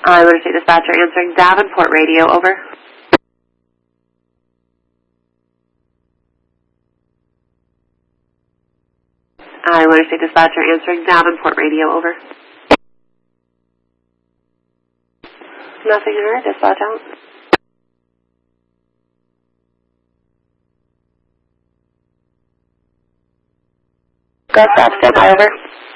Lunar State Dispatcher answering Davenport Radio, over. Lunar State Dispatcher answering Davenport Radio, over. Nothing heard, dispatch out. Go stop, stand by, over.